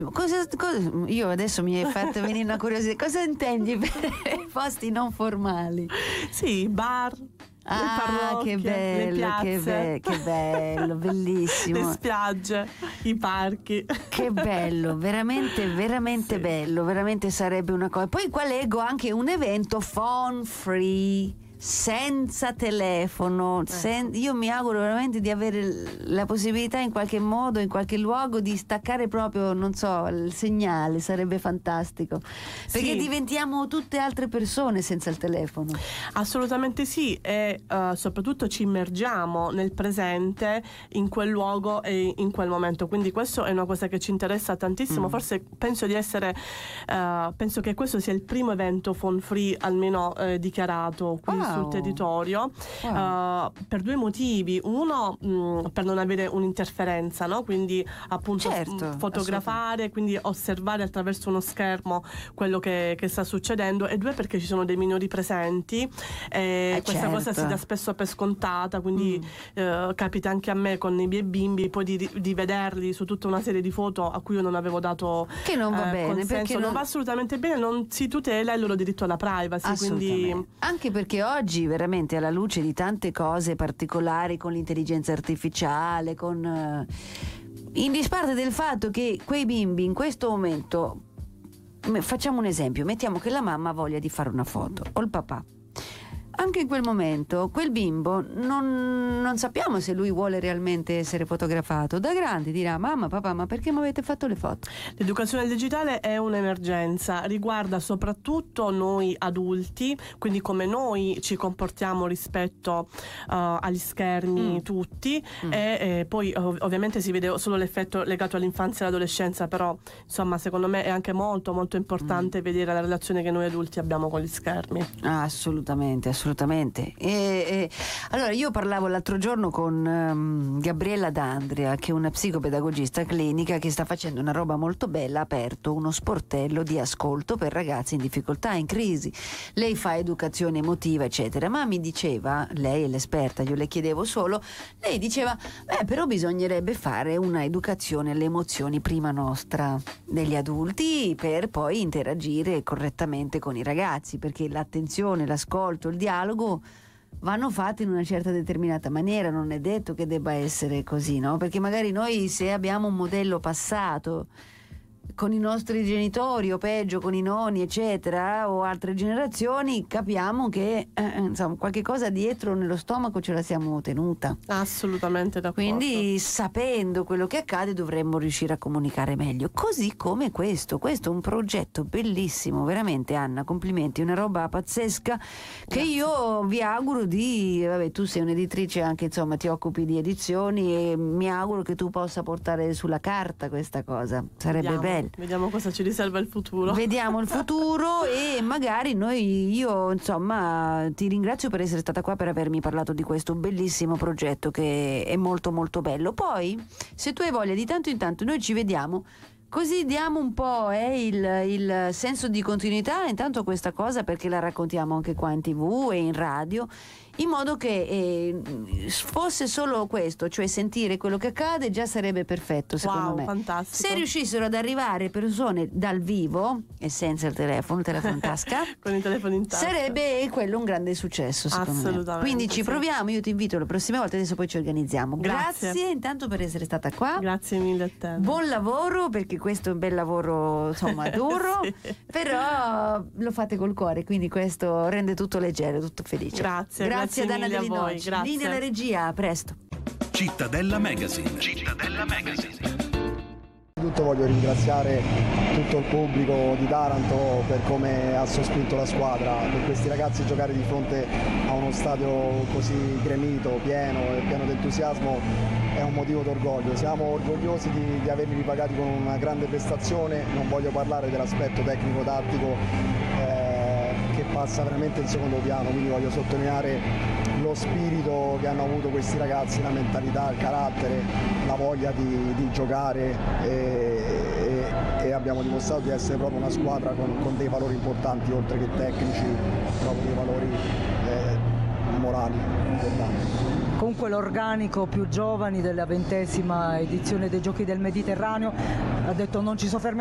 Io adesso mi hai fatto venire una curiosità. Cosa intendi per posti non formali? Sì, bar, le parrocchie, che bello, le piazze, che bello, bellissimo. le spiagge, i parchi. Che bello, veramente, veramente Sì. bello, veramente sarebbe una cosa. Poi qua leggo anche un evento phone free, senza telefono. Io mi auguro veramente di avere la possibilità in qualche modo, in qualche luogo, di staccare proprio, non so, il segnale, sarebbe fantastico. Perché Sì. diventiamo tutte altre persone senza il telefono. Assolutamente sì, e soprattutto ci immergiamo nel presente, in quel luogo e in quel momento, quindi questo è una cosa che ci interessa tantissimo. Forse penso penso che questo sia il primo evento phone free almeno dichiarato qui sul territorio. Per due motivi: uno, per non avere un'interferenza, no? Quindi appunto fotografare, quindi osservare attraverso uno schermo quello che sta succedendo, e due, perché ci sono dei minori presenti. Questa cosa si dà spesso per scontata, quindi capita anche a me con i miei bimbi poi di vederli su tutta una serie di foto a cui io non avevo dato che non va bene, consenso. perché non va assolutamente bene, non si tutela il loro diritto alla privacy, quindi anche perché oggi veramente, alla luce di tante cose particolari con l'intelligenza artificiale, in disparte del fatto che quei bimbi in questo momento, facciamo un esempio, mettiamo che la mamma ha voglia di fare una foto o il papà. Anche in quel momento quel bimbo non sappiamo se lui vuole realmente essere fotografato. Da grande dirà: mamma, papà, ma perché mi avete fatto le foto? L'educazione digitale è un'emergenza, riguarda soprattutto noi adulti, quindi come noi ci comportiamo rispetto agli schermi tutti, e poi ovviamente si vede solo l'effetto legato all'infanzia e all'adolescenza, però insomma secondo me è anche molto molto importante vedere la relazione che noi adulti abbiamo con gli schermi. Assolutamente. Allora, io parlavo l'altro giorno con Gabriella D'Andrea, che è una psicopedagogista clinica che sta facendo una roba molto bella, ha aperto uno sportello di ascolto per ragazzi in difficoltà, in crisi. Lei fa educazione emotiva, eccetera, ma mi diceva, lei è l'esperta, io le chiedevo solo, lei diceva: però bisognerebbe fare una educazione alle emozioni prima nostra, degli adulti, per poi interagire correttamente con i ragazzi, perché l'attenzione, l'ascolto, il dialogo vanno fatti in una certa determinata maniera, non è detto che debba essere così, no? Perché magari noi, se abbiamo un modello passato con i nostri genitori, o peggio con i nonni, eccetera, o altre generazioni, capiamo che insomma qualche cosa dietro nello stomaco ce la siamo tenuta. Assolutamente d'accordo. Quindi, sapendo quello che accade, dovremmo riuscire a comunicare meglio. Così come questo è un progetto bellissimo, veramente, Anna, complimenti, una roba pazzesca. Che io vi auguro tu sei un'editrice anche, insomma, ti occupi di edizioni, e mi auguro che tu possa portare sulla carta questa cosa, sarebbe bello. Vediamo cosa ci riserva il futuro. Vediamo il futuro e magari io insomma ti ringrazio per essere stata qua, per avermi parlato di questo bellissimo progetto che è molto molto bello. Poi, se tu hai voglia, di tanto in tanto noi ci vediamo, così diamo un po' il senso di continuità intanto a questa cosa, perché la raccontiamo anche qua in TV e in radio, in modo che fosse solo questo, cioè sentire quello che accade, già sarebbe perfetto, secondo me. Fantastico. Se riuscissero ad arrivare persone dal vivo e senza il telefono in tasca con i telefoni in tasca, sarebbe quello un grande successo, secondo assolutamente, me. Quindi ci proviamo, io ti invito la prossima volta, adesso poi ci organizziamo. Grazie intanto per essere stata qua. Grazie mille a te. Buon lavoro, perché questo è un bel lavoro, insomma, duro, sì. Però lo fate col cuore, quindi questo rende tutto leggero, tutto felice. Grazie ad Anna mille a Dell'Inoc. voi. Grazie. Linea alla regia, a presto. Cittadella Magazine. Innanzitutto voglio ringraziare tutto il pubblico di Taranto per come ha sospinto la squadra. Per questi ragazzi giocare di fronte a uno stadio così gremito, pieno e pieno di entusiasmo è un motivo d'orgoglio. Siamo orgogliosi di averli ripagati con una grande prestazione. Non voglio parlare dell'aspetto tecnico-tattico che passa veramente in secondo piano, quindi voglio sottolineare lo spirito che hanno avuto questi ragazzi, la mentalità, il carattere, la voglia di giocare, e abbiamo dimostrato di essere proprio una squadra con dei valori importanti, oltre che tecnici, proprio dei valori morali importanti. Comunque l'organico più giovani della 20ª edizione dei Giochi del Mediterraneo ha detto non ci soffermiamo